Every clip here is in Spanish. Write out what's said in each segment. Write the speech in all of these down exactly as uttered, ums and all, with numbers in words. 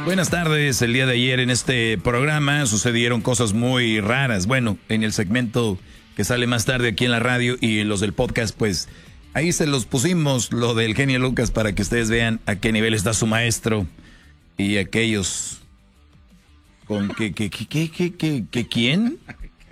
Buenas tardes. El día de ayer en este programa sucedieron cosas muy raras. Bueno, en el segmento que sale más tarde aquí en la radio y en los del podcast, pues ahí se los pusimos, lo del genio Lucas, para que ustedes vean a qué nivel está su maestro y aquellos con que, que, que, que, que, que, que ¿quién?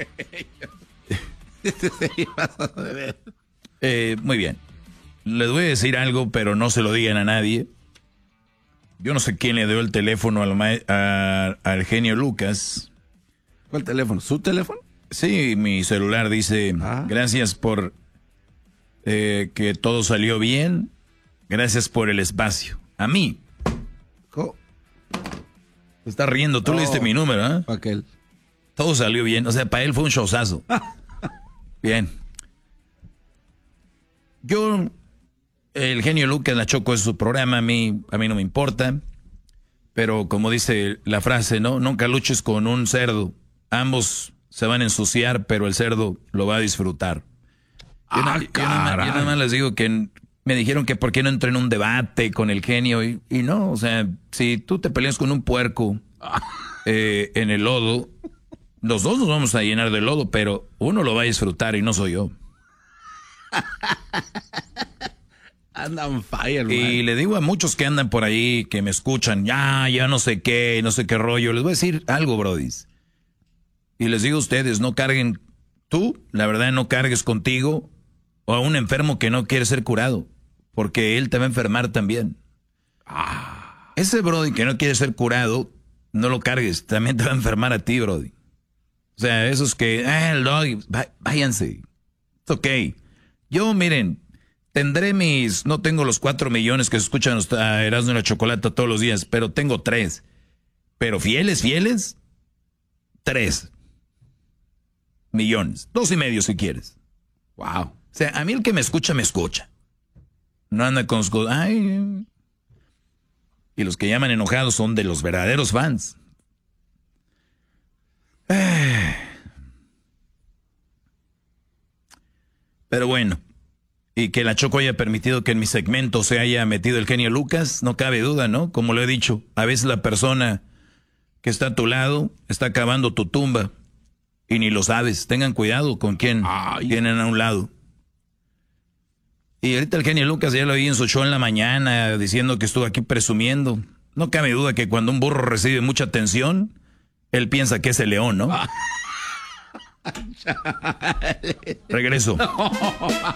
eh, muy bien. Les voy a decir algo, pero no se lo digan a nadie. Yo no sé quién le dio el teléfono al, ma- a, al genio Lucas. ¿Cuál teléfono? ¿Su teléfono? Sí, mi celular dice, ah. gracias por eh, que todo salió bien, gracias por el espacio. A mí. ¿Cómo? Te estás riendo, tú oh, le diste mi número, ¿eh? Aquel. Todo salió bien, o sea, para él fue un showzazo. Bien. Yo, el genio Lucas, la Choco es su programa, a mí, a mí no me importa, pero como dice la frase, ¿no? Nunca luches con un cerdo, ambos se van a ensuciar, pero el cerdo lo va a disfrutar. Yo, Ah, na, yo, nada, más, yo nada más les digo que me dijeron que por qué no entré en un debate con el genio y, y no, o sea, si tú te peleas con un puerco eh, en el lodo, los dos nos vamos a llenar de lodo, pero uno lo va a disfrutar y no soy yo. Andan fire, man. Y le digo a muchos que andan por ahí, que me escuchan, ya, ya no sé qué, no sé qué rollo, les voy a decir algo, brodis. Y les digo a ustedes, no carguen, tú, la verdad, no cargues contigo o a un enfermo que no quiere ser curado, porque él te va a enfermar también. Ah. Ese brody que no quiere ser curado, no lo cargues, también te va a enfermar a ti, brody. O sea, esos que, ah, el dog, váyanse. Es ok. Yo, miren, tendré mis, no tengo los cuatro millones que se escuchan a Erasmo y la Chocolata todos los días, pero tengo tres. Pero fieles, fieles, tres millones. Dos y medio si quieres. Wow. O sea, a mí el que me escucha, me escucha. No anda con sus, ay. Y los que llaman enojados son de los verdaderos fans. Pero bueno, y que la Choco haya permitido que en mi segmento se haya metido el genio Lucas, no cabe duda, ¿no? Como lo he dicho, a veces la persona que está a tu lado está cavando tu tumba y ni lo sabes. Tengan cuidado con quién Ay. tienen a un lado. Y ahorita el genio Lucas ya lo vi en su show en la mañana diciendo que estuvo aquí presumiendo. No cabe duda que cuando un burro recibe mucha atención, él piensa que es el león, ¿no? Regreso.